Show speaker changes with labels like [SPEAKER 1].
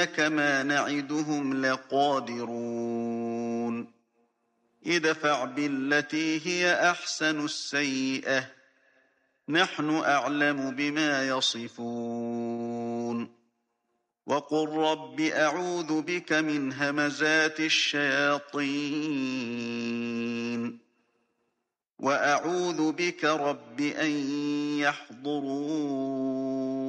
[SPEAKER 1] كما نعدهم لقادرون ادفع بالتي هي أحسن السيئة نحن أعلم بما يصفون وقل رب أعوذ بك من همزات الشياطين وأعوذ بك رب أن يحضرون